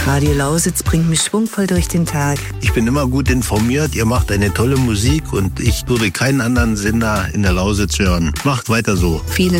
Radio Lausitz bringt mich schwungvoll durch den Tag. Ich bin immer gut informiert, ihr macht eine tolle Musik und ich würde keinen anderen Sender in der Lausitz hören. Macht weiter so. Viele